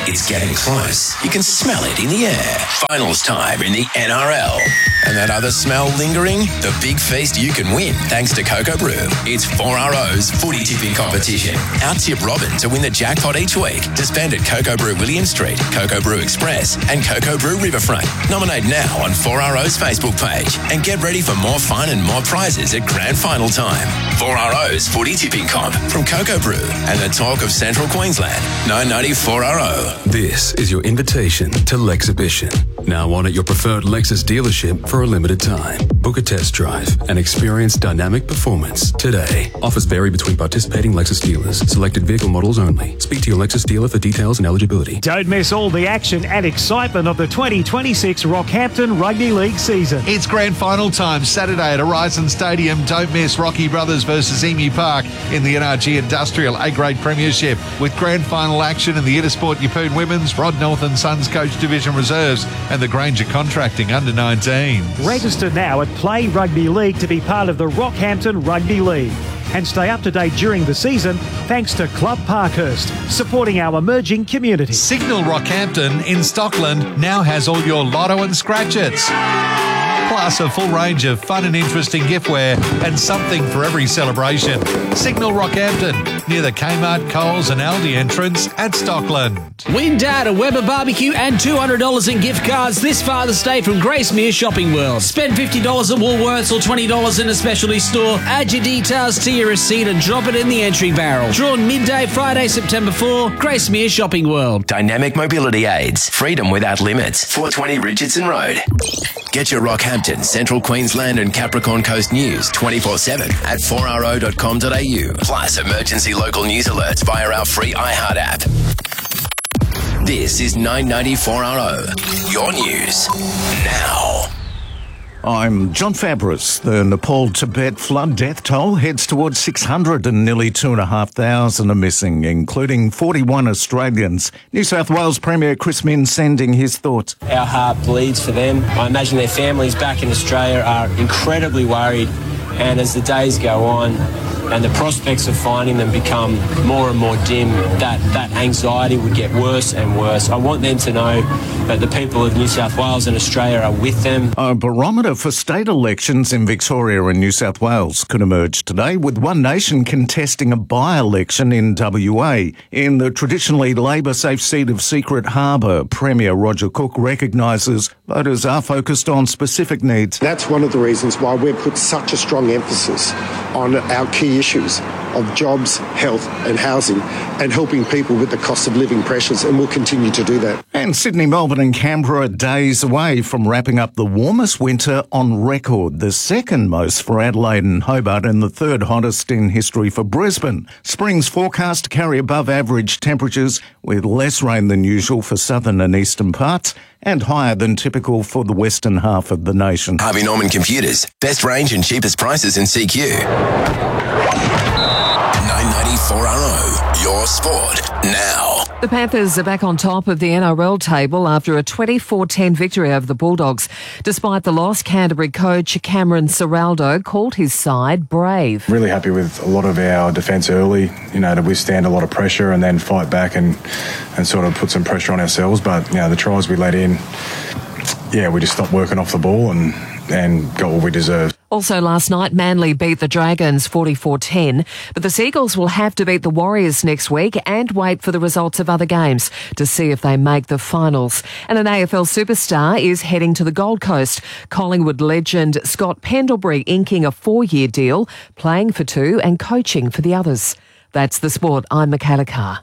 It's getting close. You can smell it in the air. Finals time in the NRL. And that other smell lingering? The big feast you can win thanks to Cocoa Brew. It's 4RO's footy tipping competition. Out-tip Robin to win the jackpot each week to spend at Cocoa Brew William Street, Cocoa Brew Express and Cocoa Brew Riverfront. Nominate now on 4RO's Facebook page and get ready for more fun and more prizes at grand final time. 4RO's footy tipping comp from Cocoa Brew and the talk of Central Queensland. 990 4RO. This is your invitation to Lexhibition. Now on at your preferred Lexus dealership for a limited time. Book a test drive and experience dynamic performance today. Offers vary between participating Lexus dealers. Selected vehicle models only. Speak to your Lexus dealer for details and eligibility. Don't miss all the action and excitement of the 2026 Rockhampton Rugby League season. It's grand final time Saturday at Horizon Stadium. Don't miss Rocky Brothers versus Emu Park in the NRG Industrial A-Grade Premiership with grand final action in the Intersport Yeppoon Women's, Rod North and Sons Coach Division Reserves and the Granger Contracting Under-19s. Register now at Play Rugby League to be part of the Rockhampton Rugby League and stay up to date during the season thanks to Club Parkhurst, supporting our emerging community. Signal Rockhampton in Stockland now has all your lotto and scratch-its. Plus a full range of fun and interesting giftware and something for every celebration. Signal Rockhampton, near the Kmart, Coles and Aldi entrance at Stockland. Win Dad a Weber barbecue and $200 in gift cards this Father's Day from Gracemere Shopping World. Spend $50 at Woolworths or $20 in a specialty store. Add your details to your receipt and drop it in the entry barrel. Drawn midday Friday, September 4, Gracemere Shopping World. Dynamic mobility aids. Freedom without limits. 420 Richardson Road. Get your Rockhampton, Central Queensland and Capricorn Coast news 24/7 at 4ro.com.au. Plus emergency local news alerts via our free iHeart app. This is 990 4RO. Your news now. I'm John Fabris. The Nepal-Tibet flood death toll heads towards 600 and nearly 2,500 are missing, including 41 Australians. New South Wales Premier Chris Minns sending his thoughts. Our heart bleeds for them. I imagine their families back in Australia are incredibly worried, and as the days go on and the prospects of finding them become more and more dim, that anxiety would get worse and worse. I want them to know that the people of New South Wales and Australia are with them. A barometer for state elections in Victoria and New South Wales could emerge today, with One Nation contesting a by-election in WA. In the traditionally Labor-safe seat of Secret Harbour, Premier Roger Cook recognises voters are focused on specific needs. That's one of the reasons why we've put such a strong emphasis on our key issues of jobs, health and housing and helping people with the cost of living pressures, and we'll continue to do that. And Sydney, Melbourne and Canberra are days away from wrapping up the warmest winter on record, the second most for Adelaide and Hobart and the third hottest in history for Brisbane. Spring's forecast to carry above average temperatures with less rain than usual for southern and eastern parts and higher than typical for the western half of the nation. Harvey Norman Computers. Best range and cheapest prices in CQ. 990 4RO. Your sport now. The Panthers are back on top of the NRL table after a 24-10 victory over the Bulldogs. Despite the loss, Canterbury coach Cameron Ciraldo called his side brave. Really happy with a lot of our defence early, to withstand a lot of pressure and then fight back and sort of put some pressure on ourselves. But, the tries we let in, we just stopped working off the ball and got what we deserved. Also last night, Manly beat the Dragons 44-10, but the Seagulls will have to beat the Warriors next week and wait for the results of other games to see if they make the finals. And an AFL superstar is heading to the Gold Coast. Collingwood legend Scott Pendlebury inking a 4-year deal, playing for 2 and coaching for the others. That's the sport. I'm Michaela Carr.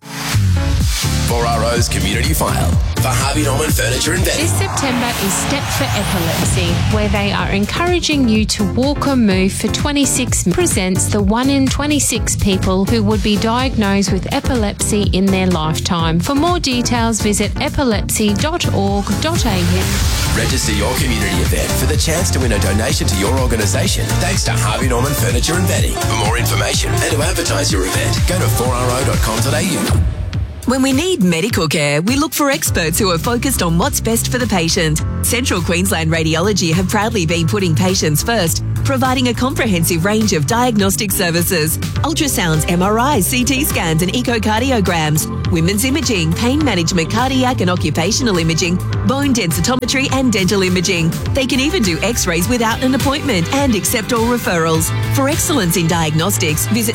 4RO's Community File for Harvey Norman Furniture and Bedding. This September is Step for Epilepsy, where they are encouraging you to walk or move for 26 presents the 1 in 26 people who would be diagnosed with epilepsy in their lifetime. For more details, visit epilepsy.org.au. Register your community event for the chance to win a donation to your organisation thanks to Harvey Norman Furniture and Bedding. For more information and to advertise your event, go to 4ro.com.au. When we need medical care, we look for experts who are focused on what's best for the patient. Central Queensland Radiology have proudly been putting patients first, providing a comprehensive range of diagnostic services, ultrasounds, MRIs, CT scans and echocardiograms, women's imaging, pain management, cardiac and occupational imaging, bone densitometry and dental imaging. They can even do x-rays without an appointment and accept all referrals. For excellence in diagnostics, visit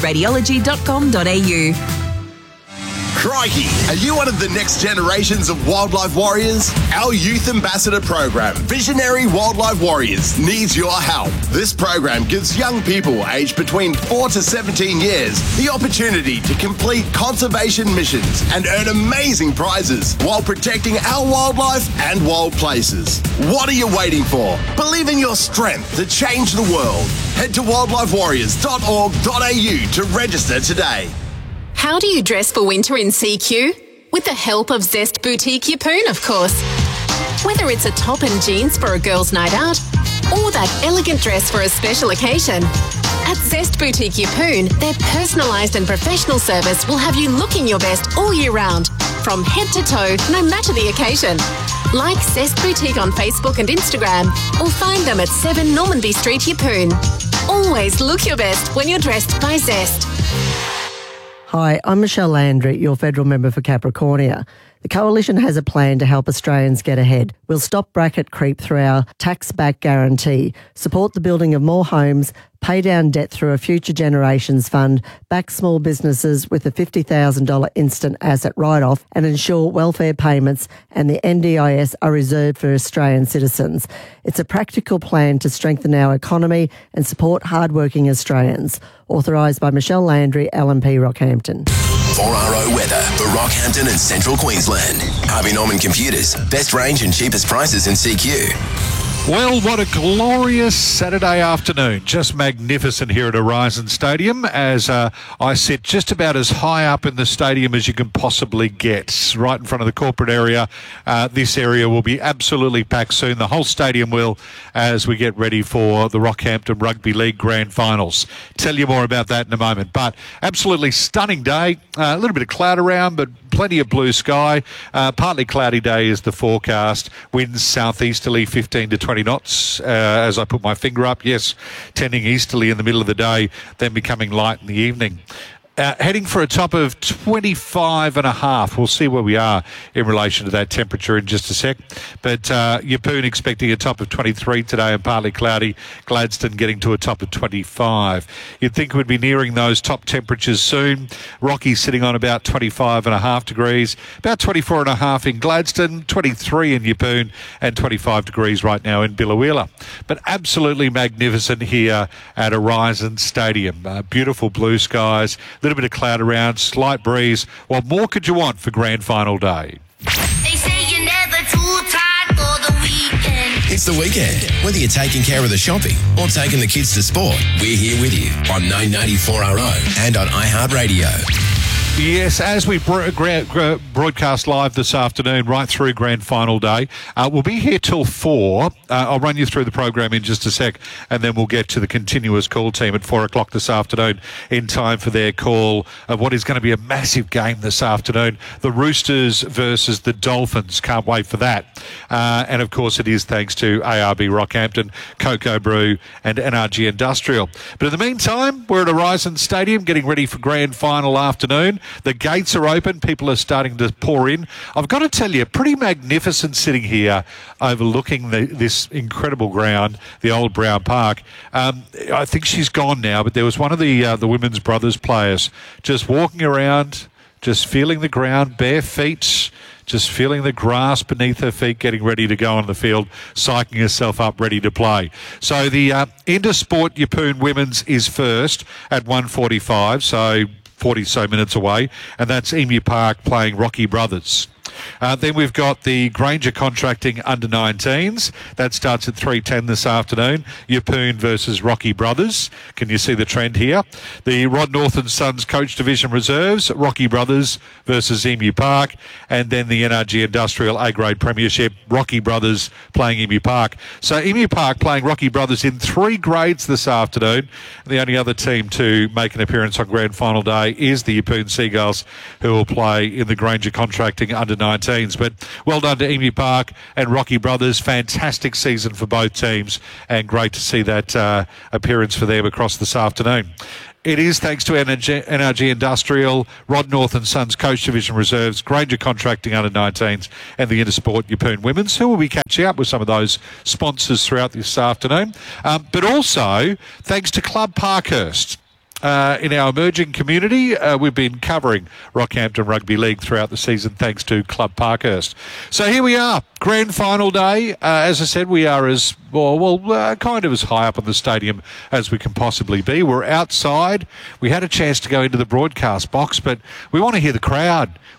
cqradiology.com.au. Crikey, are you one of the next generations of wildlife warriors? Our Youth Ambassador program, Visionary Wildlife Warriors, needs your help. This program gives young people aged between 4 to 17 years the opportunity to complete conservation missions and earn amazing prizes while protecting our wildlife and wild places. What are you waiting for? Believe in your strength to change the world. Head to wildlifewarriors.org.au to register today. How do you dress for winter in CQ? With the help of Zest Boutique Yeppoon, of course. Whether it's a top and jeans for a girl's night out or that elegant dress for a special occasion, at Zest Boutique Yeppoon, their personalised and professional service will have you looking your best all year round, from head to toe, no matter the occasion. Like Zest Boutique on Facebook and Instagram, or find them at 7 Normanby Street, Yeppoon. Always look your best when you're dressed by Zest. Hi, I'm Michelle Landry, your federal member for Capricornia. The Coalition has a plan to help Australians get ahead. We'll stop bracket creep through our tax-back guarantee, support the building of more homes, pay down debt through a Future Generations Fund, back small businesses with a $50,000 instant asset write-off, and ensure welfare payments and the NDIS are reserved for Australian citizens. It's a practical plan to strengthen our economy and support hard-working Australians. Authorised by Michelle Landry, LNP Rockhampton. 4RO weather for Rockhampton and Central Queensland. Harvey Norman Computers. Best range and cheapest prices in CQ. Well, what a glorious Saturday afternoon. Just magnificent here at Horizon Stadium as I sit just about as high up in the stadium as you can possibly get. Right in front of the corporate area. This area will be absolutely packed soon. The whole stadium will as we get ready for the Rockhampton Rugby League Grand Finals. Tell you more about that in a moment. But absolutely stunning day. A little bit of cloud around, but plenty of blue sky. Partly cloudy day is the forecast. Winds southeasterly 15 to 20 knots as I put my finger up. Yes, tending easterly in the middle of the day, then becoming light in the evening. Heading for a top of 25.5. We'll see where we are in relation to that temperature in just a sec. But Yeppoon expecting a top of 23 today and partly cloudy. Gladstone getting to a top of 25. You'd think we'd be nearing those top temperatures soon. Rocky sitting on about 25.5 degrees. About 24.5 in Gladstone, 23 in Yeppoon, and 25 degrees right now in Biloela. But absolutely magnificent here at Horizon Stadium. Beautiful blue skies. Little bit of cloud around, slight breeze. What more could you want for Grand Final Day? They say you're never too tired for the weekend. It's the weekend. Whether you're taking care of the shopping or taking the kids to sport, we're here with you on 994RO and on iHeartRadio. Yes, as we broadcast live this afternoon, right through Grand Final Day, we'll be here till 4. I'll run you through the program in just a sec, and then we'll get to the continuous call team at 4 o'clock this afternoon in time for their call of what is going to be a massive game this afternoon. The Roosters versus the Dolphins. Can't wait for that. And, of course, it is thanks to ARB Rockhampton, Cocoa Brew and NRG Industrial. But in the meantime, we're at Horizon Stadium getting ready for Grand Final afternoon. The gates are open. People are starting to pour in. I've got to tell you, pretty magnificent sitting here overlooking this incredible ground, the old Brown Park. I think she's gone now, but there was one of the Women's Brothers players just walking around, just feeling the ground, bare feet, just feeling the grass beneath her feet, getting ready to go on the field, psyching herself up, ready to play. So the Intersport Yeppoon Women's is first at 1:45, so 40 so minutes away, and that's Emu Park playing Rocky Brothers. Then we've got the Granger Contracting Under-19s. That starts at 3:10 this afternoon. Yeppoon versus Rocky Brothers. Can you see the trend here? The Rod North and Sons Coach Division Reserves, Rocky Brothers versus Emu Park. And then the NRG Industrial A-Grade Premiership, Rocky Brothers playing Emu Park. So Emu Park playing Rocky Brothers in 3 grades this afternoon. The only other team to make an appearance on Grand Final Day is the Yeppoon Seagulls, who will play in the Granger Contracting Under-19s. But well done to Emu Park and Rocky Brothers. Fantastic season for both teams, and great to see that appearance for them across this afternoon. It is thanks to NRG Industrial, Rod North and Sons Coach Division Reserves, Granger Contracting Under-19s and the Intersport Yeppoon Women's, who will be catching up with some of those sponsors throughout this afternoon. But also thanks to Club Parkhurst. In our emerging community, we've been covering Rockhampton Rugby League throughout the season thanks to Club Parkhurst. So here we are, grand final day. As I said, we are as kind of as high up on the stadium as we can possibly be. We're outside. We had a chance to go into the broadcast box, but we want to hear the crowd.